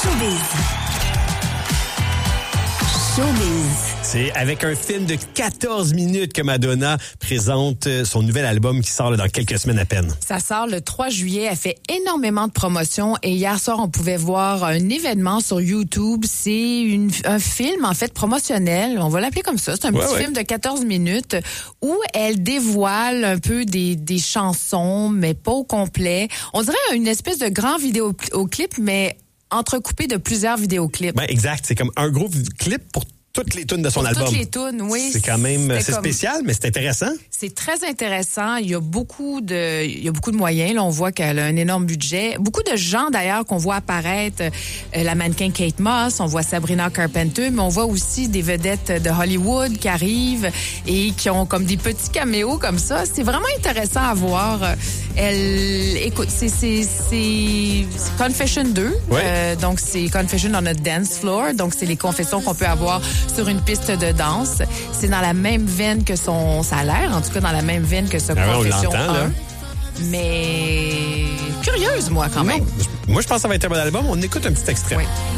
Showbiz. C'est avec un film de 14 minutes que Madonna présente son nouvel album qui sort dans quelques semaines à peine. Ça sort le 3 juillet. Elle fait énormément de promotions et hier soir, on pouvait voir un événement sur YouTube. C'est un film, en fait, promotionnel. On va l'appeler comme ça. C'est un petit film de 14 minutes où elle dévoile un peu des chansons, mais pas au complet. On dirait une espèce de grand vidéoclip, mais entrecoupé de plusieurs vidéoclips. Ben, exact. C'est comme un gros clip pour toutes les tunes de son album. Toutes les tunes, oui. C'est quand même, c'est spécial, mais c'est intéressant. C'est très intéressant. Il y a beaucoup de moyens. Là, on voit qu'elle a un énorme budget. Beaucoup de gens, d'ailleurs, qu'on voit apparaître. La mannequin Kate Moss, on voit Sabrina Carpenter, mais on voit aussi des vedettes de Hollywood qui arrivent et qui ont comme des petits caméos comme ça. C'est vraiment intéressant à voir. Écoute, c'est Confession 2. Ouais. Donc, c'est Confession on a Dance Floor. Donc, c'est les confessions qu'on peut avoir sur une piste de danse. C'est dans la même veine que son salaire, en tout cas dans la même veine que ce Confession 1. Là. Mais curieuse, moi, quand même. Moi, je pense que ça va être un bon album. On écoute un petit extrait. Oui.